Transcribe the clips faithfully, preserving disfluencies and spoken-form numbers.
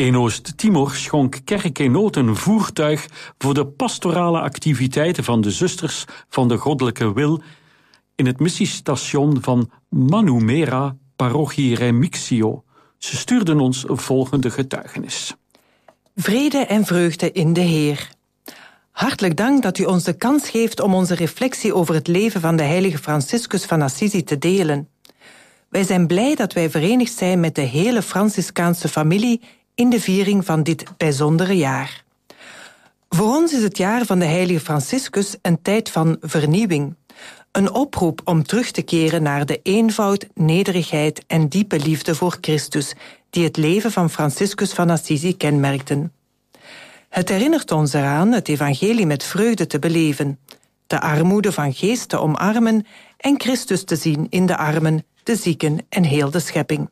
In Oost-Timor schonk Kerk in Nood een voertuig voor de pastorale activiteiten van de zusters van de Goddelijke Wil in het missiestation van Manumera, parochie Remixio. Ze stuurden ons volgende getuigenis. Vrede en vreugde in de Heer. Hartelijk dank dat u ons de kans geeft om onze reflectie over het leven van de heilige Franciscus van Assisi te delen. Wij zijn blij dat wij verenigd zijn met de hele Franciscaanse familie in de viering van dit bijzondere jaar. Voor ons is het jaar van de heilige Franciscus een tijd van vernieuwing. Een oproep om terug te keren naar de eenvoud, nederigheid en diepe liefde voor Christus, die het leven van Franciscus van Assisi kenmerkten. Het herinnert ons eraan het evangelie met vreugde te beleven, de armoede van geest te omarmen en Christus te zien in de armen, de zieken en heel de schepping.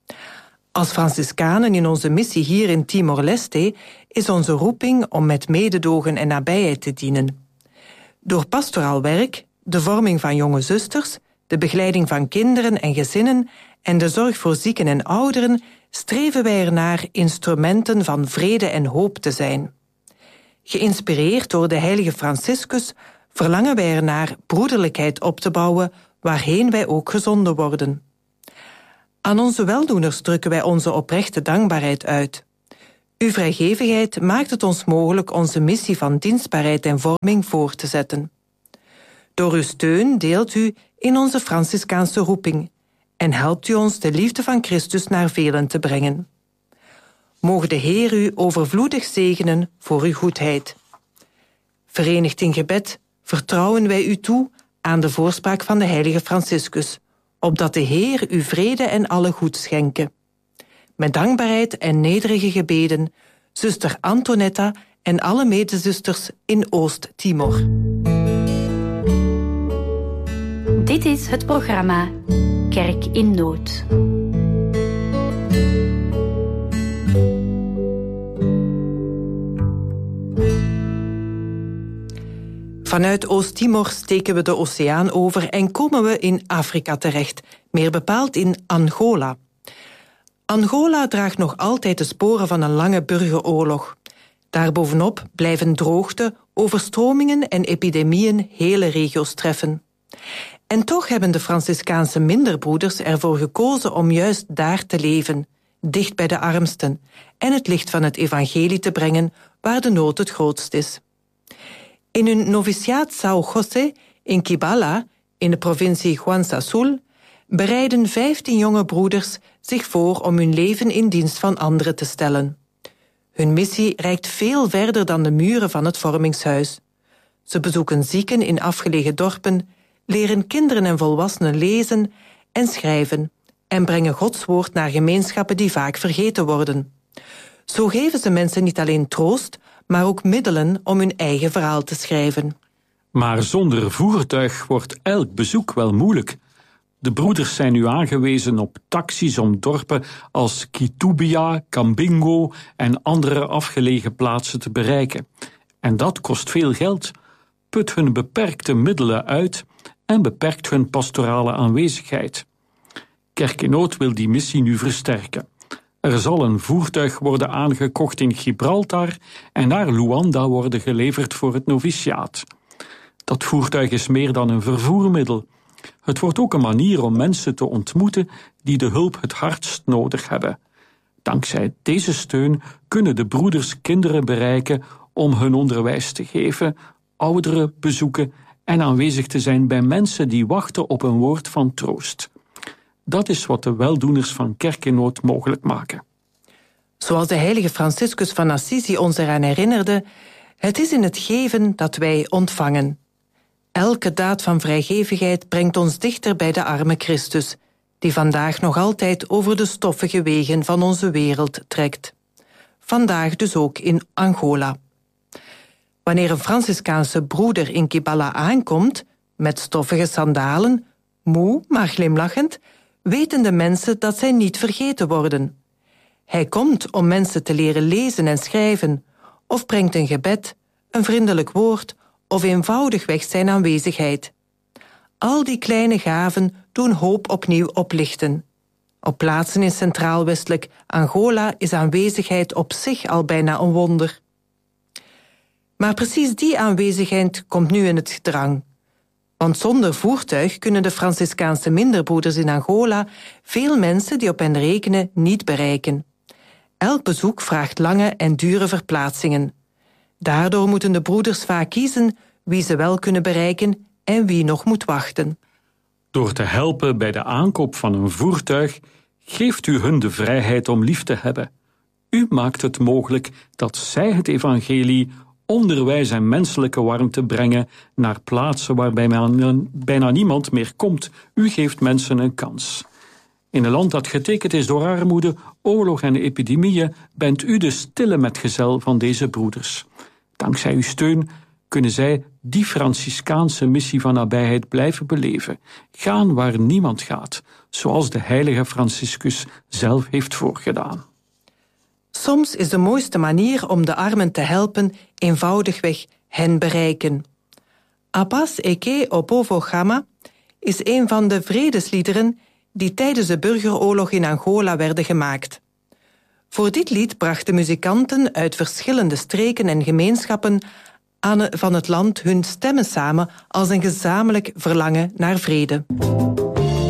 Als Franciscanen in onze missie hier in Timor-Leste is onze roeping om met mededogen en nabijheid te dienen. Door pastoraal werk, de vorming van jonge zusters, de begeleiding van kinderen en gezinnen en de zorg voor zieken en ouderen streven wij ernaar instrumenten van vrede en hoop te zijn. Geïnspireerd door de heilige Franciscus verlangen wij ernaar broederlijkheid op te bouwen waarheen wij ook gezonden worden. Aan onze weldoeners drukken wij onze oprechte dankbaarheid uit. Uw vrijgevigheid maakt het ons mogelijk onze missie van dienstbaarheid en vorming voor te zetten. Door uw steun deelt u in onze Franciscaanse roeping en helpt u ons de liefde van Christus naar velen te brengen. Mogen de Heer u overvloedig zegenen voor uw goedheid. Verenigd in gebed vertrouwen wij u toe aan de voorspraak van de heilige Franciscus, opdat de Heer u vrede en alle goed schenke. Met dankbaarheid en nederige gebeden, zuster Antonetta en alle medezusters in Oost-Timor. Dit is het programma Kerk in Nood. Vanuit Oost-Timor steken we de oceaan over en komen we in Afrika terecht, meer bepaald in Angola. Angola draagt nog altijd de sporen van een lange burgeroorlog. Daarbovenop blijven droogte, overstromingen en epidemieën hele regio's treffen. En toch hebben de Franciscaanse minderbroeders ervoor gekozen om juist daar te leven, dicht bij de armsten, en het licht van het evangelie te brengen waar de nood het grootst is. In hun noviciaat São José in Kibala, in de provincie Juan Sul, bereiden vijftien jonge broeders zich voor om hun leven in dienst van anderen te stellen. Hun missie reikt veel verder dan de muren van het vormingshuis. Ze bezoeken zieken in afgelegen dorpen, leren kinderen en volwassenen lezen en schrijven en brengen Gods woord naar gemeenschappen die vaak vergeten worden. Zo geven ze mensen niet alleen troost, maar ook middelen om hun eigen verhaal te schrijven. Maar zonder voertuig wordt elk bezoek wel moeilijk. De broeders zijn nu aangewezen op taxis om dorpen als Kitubia, Cambingo en andere afgelegen plaatsen te bereiken. En dat kost veel geld, put hun beperkte middelen uit en beperkt hun pastorale aanwezigheid. Kerk in Nood wil die missie nu versterken. Er zal een voertuig worden aangekocht in Gibraltar en naar Luanda worden geleverd voor het noviciaat. Dat voertuig is meer dan een vervoermiddel. Het wordt ook een manier om mensen te ontmoeten die de hulp het hardst nodig hebben. Dankzij deze steun kunnen de broeders kinderen bereiken om hun onderwijs te geven, ouderen bezoeken en aanwezig te zijn bij mensen die wachten op een woord van troost. Dat is wat de weldoeners van Kerk in Nood mogelijk maken. Zoals de heilige Franciscus van Assisi ons eraan herinnerde, het is in het geven dat wij ontvangen. Elke daad van vrijgevigheid brengt ons dichter bij de arme Christus, die vandaag nog altijd over de stoffige wegen van onze wereld trekt. Vandaag dus ook in Angola. Wanneer een Franciscaanse broeder in Kibala aankomt, met stoffige sandalen, moe maar glimlachend, weten de mensen dat zij niet vergeten worden. Hij komt om mensen te leren lezen en schrijven, of brengt een gebed, een vriendelijk woord, of eenvoudigweg zijn aanwezigheid. Al die kleine gaven doen hoop opnieuw oplichten. Op plaatsen in centraal-westelijk Angola is aanwezigheid op zich al bijna een wonder. Maar precies die aanwezigheid komt nu in het gedrang. Want zonder voertuig kunnen de Franciscaanse minderbroeders in Angola veel mensen die op hen rekenen niet bereiken. Elk bezoek vraagt lange en dure verplaatsingen. Daardoor moeten de broeders vaak kiezen wie ze wel kunnen bereiken en wie nog moet wachten. Door te helpen bij de aankoop van een voertuig geeft u hun de vrijheid om lief te hebben. U maakt het mogelijk dat zij het evangelie, onderwijs en menselijke warmte brengen naar plaatsen waarbij bijna niemand meer komt. U geeft mensen een kans. In een land dat getekend is door armoede, oorlog en epidemieën bent u de stille metgezel van deze broeders. Dankzij uw steun kunnen zij die Franciscaanse missie van nabijheid blijven beleven. Gaan waar niemand gaat, zoals de heilige Franciscus zelf heeft voorgedaan. Soms is de mooiste manier om de armen te helpen eenvoudigweg hen bereiken. A Paz Eke o Povo Gama is een van de vredesliederen die tijdens de burgeroorlog in Angola werden gemaakt. Voor dit lied brachten muzikanten uit verschillende streken en gemeenschappen van het land hun stemmen samen als een gezamenlijk verlangen naar vrede.